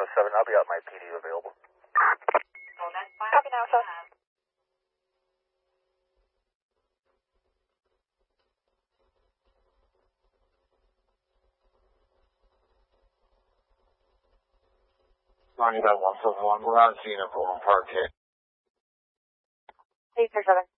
707. I'll be out my PD available. Copy now, sir. Ronnie, that 171, we're on scene at Golden Park, okay? 837.